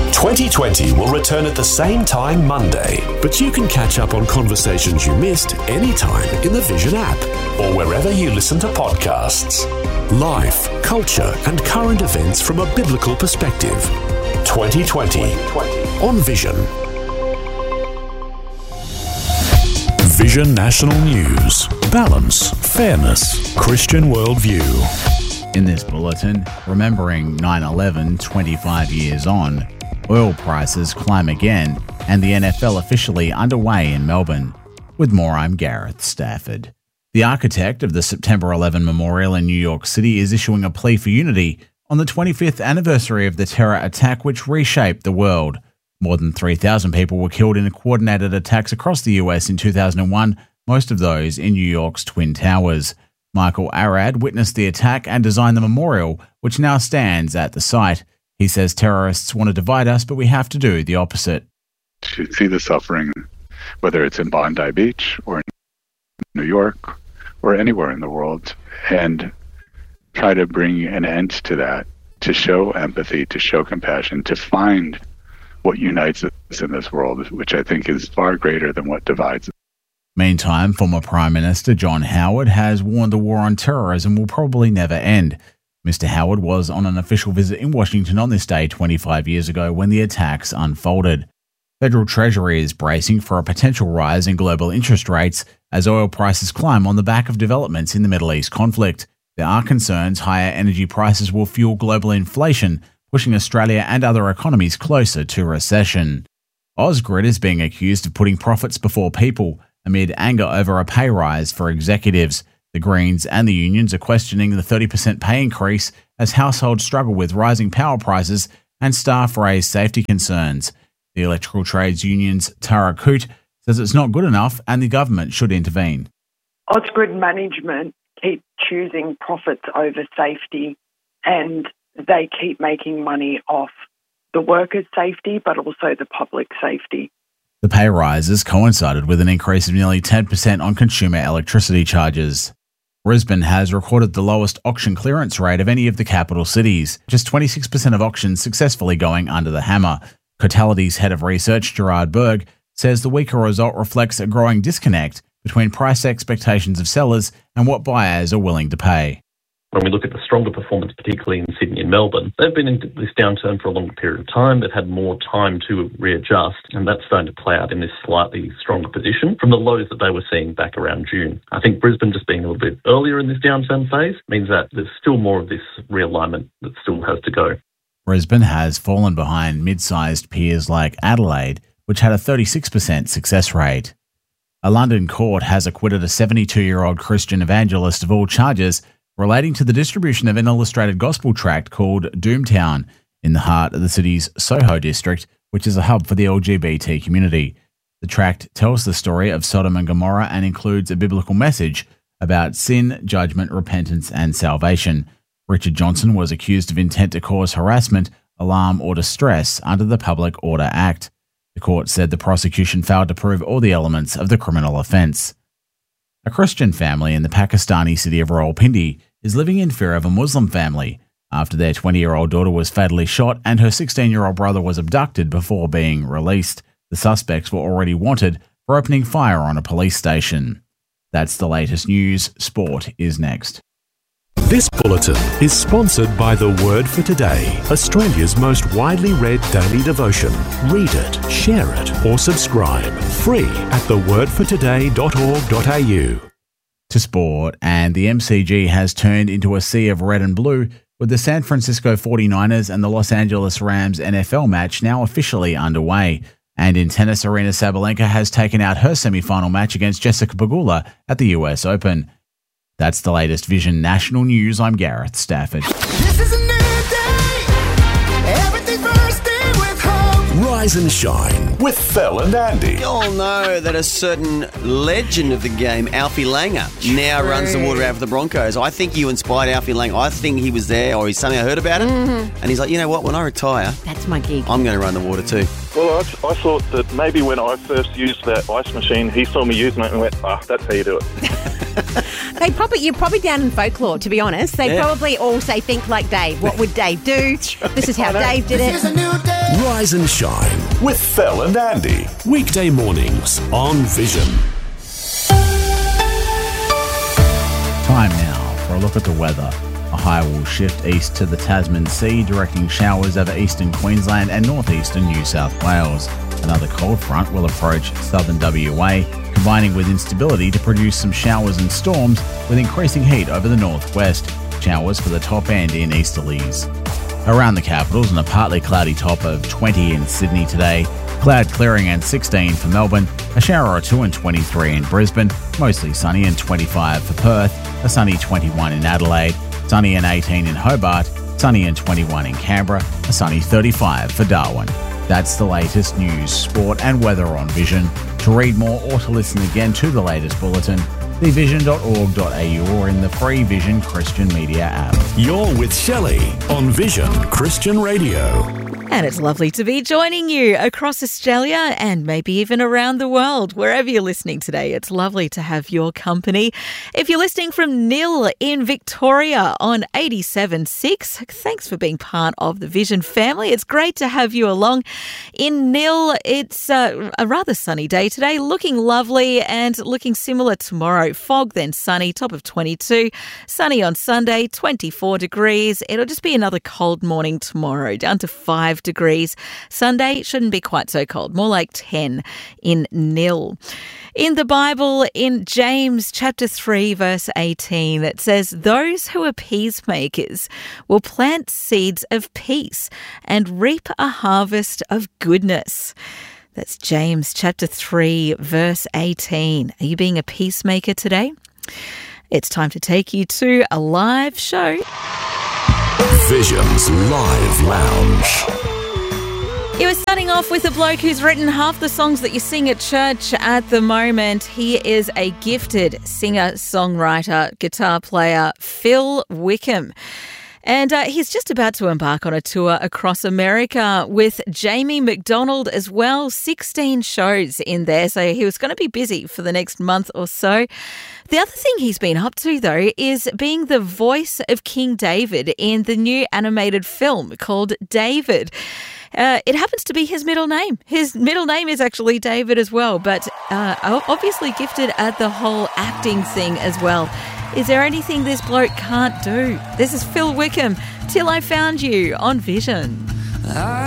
2020 will return at the same time Monday, but you can catch up on conversations you missed anytime in the Vision app or wherever you listen to podcasts. Life, culture, and current events from a biblical perspective. 2020 on Vision. Vision National News. Balance, fairness, Christian worldview. In this bulletin, remembering 9/11 25 years on, oil prices climb again, and the NFL officially underway in Melbourne. With more, I'm Gareth Stafford. The architect of the September 11 memorial in New York City is issuing a plea for unity on the 25th anniversary of the terror attack which reshaped the world. More than 3,000 people were killed in coordinated attacks across the US in 2001, most of those in New York's Twin Towers. Michael Arad witnessed the attack and designed the memorial, which now stands at the site. He says terrorists want to divide us, but we have to do the opposite. To see the suffering, whether it's in Bondi Beach or in New York or anywhere in the world, and try to bring an end to that, to show empathy, to show compassion, to find what unites us in this world, which I think is far greater than what divides us. Meantime, former Prime Minister John Howard has warned the war on terrorism will probably never end. Mr. Howard was on an official visit in Washington on this day 25 years ago when the attacks unfolded. Federal Treasury is bracing for a potential rise in global interest rates as oil prices climb on the back of developments in the Middle East conflict. There are concerns higher energy prices will fuel global inflation, pushing Australia and other economies closer to recession. Ausgrid is being accused of putting profits before people amid anger over a pay rise for executives. The Greens and the unions are questioning the 30% pay increase as households struggle with rising power prices and staff raise safety concerns. The Electrical Trades Union's Tara Coote says it's not good enough and the government should intervene. Ausgrid management keep choosing profits over safety, and they keep making money off the workers' safety but also the public safety. The pay rises coincided with an increase of nearly 10% on consumer electricity charges. Brisbane has recorded the lowest auction clearance rate of any of the capital cities, just 26% of auctions successfully going under the hammer. Cotality's head of research, Gerard Berg, says the weaker result reflects a growing disconnect between price expectations of sellers and what buyers are willing to pay. When we look at the stronger performance, particularly in Sydney and Melbourne, they've been in this downturn for a longer period of time. They've had more time to readjust, and that's starting to play out in this slightly stronger position from the lows that they were seeing back around June. I think Brisbane just being a little bit earlier in this downturn phase means that there's still more of this realignment that still has to go. Brisbane has fallen behind mid-sized peers like Adelaide, which had a 36% success rate. A London court has acquitted a 72-year-old Christian evangelist of all charges relating to the distribution of an illustrated gospel tract called Doomtown in the heart of the city's Soho district, which is a hub for the LGBT community. The tract tells the story of Sodom and Gomorrah and includes a biblical message about sin, judgment, repentance, and salvation. Richard Johnson was accused of intent to cause harassment, alarm, or distress under the Public Order Act. The court said the prosecution failed to prove all the elements of the criminal offence. A Christian family in the Pakistani city of Rawalpindi is living in fear of a Muslim family after their 20-year-old daughter was fatally shot and her 16-year-old brother was abducted before being released. The suspects were already wanted for opening fire on a police station. That's the latest news. Sport is next. This bulletin is sponsored by The Word for Today, Australia's most widely read daily devotion. Read it, share it, or subscribe. Free at thewordfortoday.org.au. To sport, and the MCG has turned into a sea of red and blue, with the San Francisco 49ers and the Los Angeles Rams NFL match now officially underway. And in tennis, Aryna Sabalenka has taken out her semi-final match against Jessica Pegula at the US Open. That's the latest Vision National News. I'm Gareth Stafford. This is a new day. Everything's bursting with hope. Rise and shine with Phil and Andy. You all know that a certain legend of the game, Alfie Langer, now runs the water out for the Broncos. I think you inspired Alfie Langer. I think he was there, or he somehow heard about it. And he's like, you know what, when I retire, that's my gig. I'm going to run the water too. Well, I thought that maybe when I first used that ice machine, he saw me using it and went, that's how you do it. You're probably down in folklore, to be honest. They probably all say, think like Dave. What would Dave do? This is how Dave did it. This is a new day. Rise and Shine with Phil and Andy. Weekday mornings on Vision. Time now for a look at the weather. A high will shift east to the Tasman Sea, directing showers over eastern Queensland and northeastern New South Wales. Another cold front will approach southern WA, combining with instability to produce some showers and storms with increasing heat over the northwest. Showers for the top end in easterlies. Around the capitals, and a partly cloudy top of 20 in Sydney today, cloud clearing and 16 for Melbourne, a shower or two and 23 in Brisbane, mostly sunny and 25 for Perth, a sunny 21 in Adelaide, sunny and 18 in Hobart, sunny and 21 in Canberra, a sunny 35 for Darwin. That's the latest news, sport and weather on Vision. To read more or to listen again to the latest bulletin, see vision.org.au or in the free Vision Christian Media app. You're with Shelley on Vision Christian Radio. And it's lovely to be joining you across Australia and maybe even around the world. Wherever you're listening today, it's lovely to have your company. If you're listening from Nil in Victoria on 87.6, thanks for being part of the Vision family. It's great to have you along. In Nil, it's a rather sunny day today, looking lovely and looking similar tomorrow. Fog, then sunny, top of 22. Sunny on Sunday, 24 degrees. It'll just be another cold morning tomorrow, down to 5 degrees. Sunday shouldn't be quite so cold, more like 10 in Nil. In the Bible, in James chapter 3, verse 18, it says, "Those who are peacemakers will plant seeds of peace and reap a harvest of goodness." That's James chapter 3, verse 18. Are you being a peacemaker today? It's time to take you to a live show. Vision's Live Lounge. You were starting off with a bloke who's written half the songs that you sing at church at the moment. He is a gifted singer, songwriter, guitar player, Phil Wickham. And he's just about to embark on a tour across America with Jamie McDonald as well. 16 shows in there, so he was going to be busy for the next month or so. The other thing he's been up to, though, is being the voice of King David in the new animated film called David. It happens to be his middle name. His middle name is actually David as well, but obviously gifted at the whole acting thing as well. Is there anything this bloke can't do? This is Phil Wickham, Till I Found You on Vision.